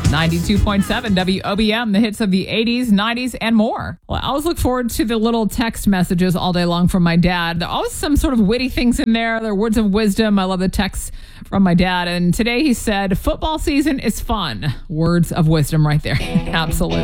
92.7 WOBM, the hits of the 80s, 90s, and more. Well, I always look forward to the little text messages all day long from my dad. There are always some sort of witty things in there. They're words of wisdom. I love the texts from my dad. And today he said, football season is fun. Words of wisdom right there. Absolutely.